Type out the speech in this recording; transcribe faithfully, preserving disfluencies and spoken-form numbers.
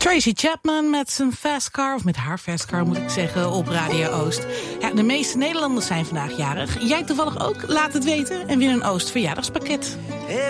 Tracy Chapman met zijn fast car, of met haar fast car moet ik zeggen, op Radio Oost. Ja, de meeste Nederlanders zijn vandaag jarig. Jij toevallig ook? Laat het weten en win een Oost verjaardagspakket.